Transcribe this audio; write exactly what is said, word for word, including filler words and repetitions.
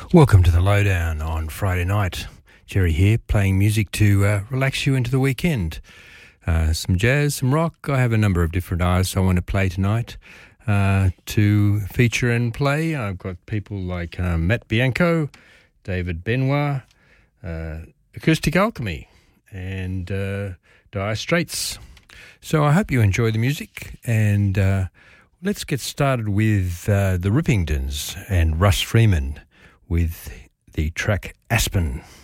Welcome to the Lowdown on Friday night. Jerry here, playing music to uh, relax you into the weekend. Uh, some jazz, some rock. I have a number of different artists I want to play tonight uh, to feature and play. I've got people like uh, Matt Bianco, David Benoit, uh, Acoustic Alchemy, and uh, Dire Straits. So I hope you enjoy the music, and uh, let's get started with uh, the Rippingtons and Russ Freeman with the track Aspen.